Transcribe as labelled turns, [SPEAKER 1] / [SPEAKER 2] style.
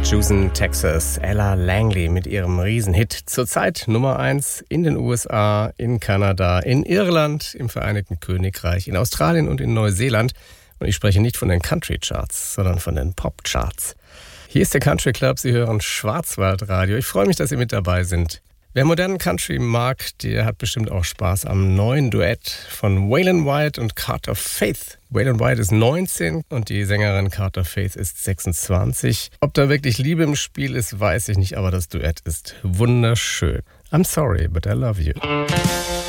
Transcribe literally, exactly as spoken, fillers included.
[SPEAKER 1] Houston, Texas, Ella Langley mit ihrem Riesenhit. Zurzeit Nummer eins in den U S A, in Kanada, in Irland, im Vereinigten Königreich, in Australien und in Neuseeland. Und ich spreche nicht von den Country Charts, sondern von den Pop Charts. Hier ist der Country Club, Sie hören Schwarzwaldradio. Ich freue mich, dass Sie mit dabei sind. Wer modernen Country mag, der hat bestimmt auch Spaß am neuen Duett von Waylon White und Carter Faith. Waylon White ist neunzehn und die Sängerin Carter Faith ist sechsundzwanzig. Ob da wirklich Liebe im Spiel ist, weiß ich nicht, aber das Duett ist wunderschön. I'm sorry, but I love you.